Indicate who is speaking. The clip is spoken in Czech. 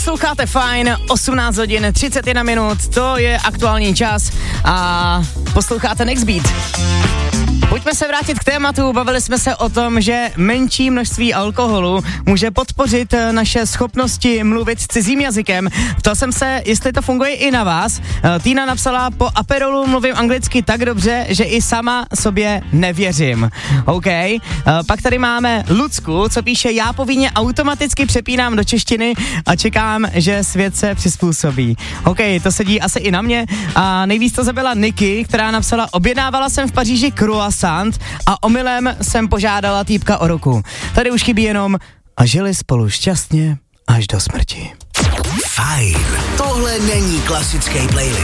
Speaker 1: Posloucháte Fajn, 18 hodin 31 minut, to je aktuální čas a posloucháte Next Beat. Pojďme se vrátit k tématu, bavili jsme se o tom, že menší množství alkoholu může podpořit naše schopnosti mluvit cizím jazykem. Ptal jsem se, jestli to funguje i na vás. Týna napsala, po Aperolu mluvím anglicky tak dobře, že i sama sobě nevěřím. OK. Pak tady máme Lucku, co píše, já povinně automaticky přepínám do češtiny a čekám, že svět se přizpůsobí. OK, to sedí asi i na mě. A nejvíc to zabila Niky, která napsala, objednávala jsem v Paříži croissant a omylem jsem požádala týpka o ruku. Tady už chybí jenom a žili spolu šťastně až do smrti.
Speaker 2: Fajn. Tohle není klasický playlist.